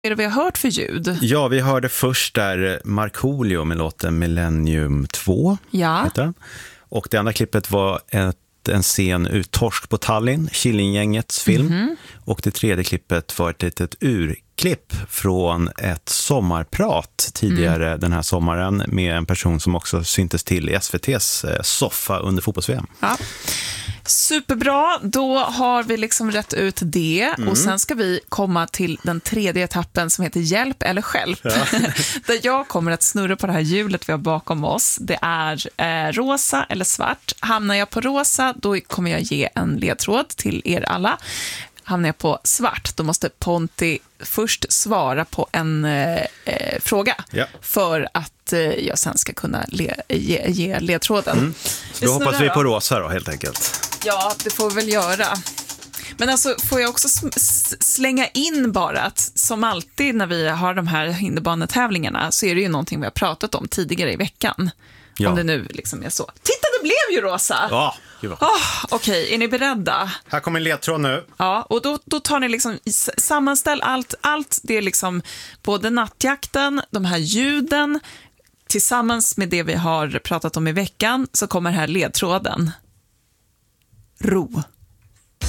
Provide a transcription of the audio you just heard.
Vad är det vi har hört för ljud? Ja, vi hörde först där Markoolio med låten Millennium 2. Ja. Heter den. Och det andra klippet var en scen ur Torsk på Tallinn, Killinggängets film. Och det tredje klippet var ett litet urklipp från ett sommarprat tidigare den här sommaren med en person som också syntes till i SVT:s soffa under fotbolls-VM. Ja. Superbra, då har vi liksom rätt ut det och sen ska vi komma till den tredje etappen som heter Hjälp eller Stjälp. Ja. Där jag kommer att snurra på det här hjulet vi har bakom oss. Det är rosa eller svart. Hamnar jag på rosa, då kommer jag ge en ledtråd till er alla. Hamnar jag på svart, då måste Ponti först svara på en fråga för att jag sen ska kunna ge ledtråden. Så då hoppas vi på rosa då, helt enkelt. Ja, det får vi väl göra. Men alltså, får jag också slänga in bara att som alltid när vi har de här hinderbanetävlingarna så är det ju någonting vi har pratat om tidigare i veckan. Ja. Om det nu liksom är så. Titta, det blev ju rosa! Ja, Okej, är ni beredda? Här kommer en ledtråd nu. Ja, och då tar ni liksom, sammanställ allt det är liksom både nattjakten, de här ljuden, tillsammans med det vi har pratat om i veckan så kommer här ledtråden. Ro.